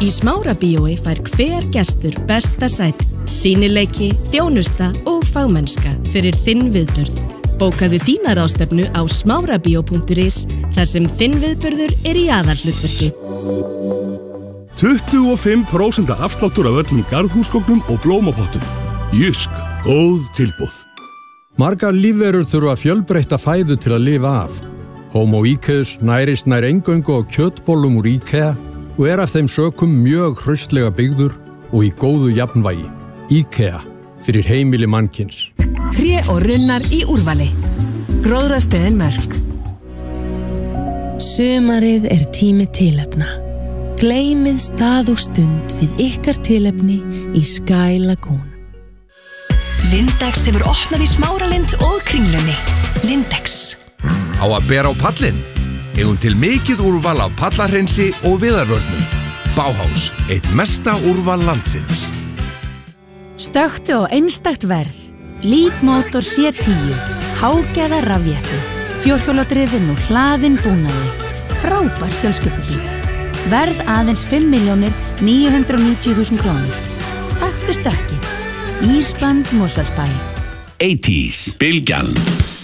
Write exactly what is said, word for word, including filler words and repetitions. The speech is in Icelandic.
Í Smárabíói fær hver gestur besta sæti, sýnileiki, þjónusta og fagmennska fyrir þinn viðburð. Bókaðu þína ráðstefnu á smárabíó punktur is þar sem þinn viðburður er í aðalhlutverki. tuttugu og fimm prósent afsláttur af öllum garðhúsgögnum og blómapottum. Jysk, góð tilboð. Margar lífverur þurfa fjölbreytta fæðu til að lifa af. Homo iceus nærist nær eingöngu á kjötbollum úr IKEA og er af þeim sökum mjög hraustlega byggður og í góðu jafnvægi. IKEA fyrir heimili mannkyns. Tré og runnar í úrvali. Gróðrastöðin Mörk. Sumarið er tími tilefna. Gleymið stað og stund við ykkar tilefni í Sky Lagoon. Lindex hefur opnað í Smáralind og Kringlunni. Lindex. Á að bera á pallinn? Eigum til mikið úrval af pallarhreinsi og viðarvörnum. Bauhaus, eitt mesta úrval landsins. Stökktu á einstakt verð. Leapmotor C tíu. Hágæða rafjeppi. Fjórhjóladrifinn og hlaðinn búnaði. Frábær fjölskyldubíl. Verð aðeins fimm milljónir níu hundruð níutíu þúsund krónur. Taktu stökkið. Ísband Mosfellsbæ. eighties, Bylgjan.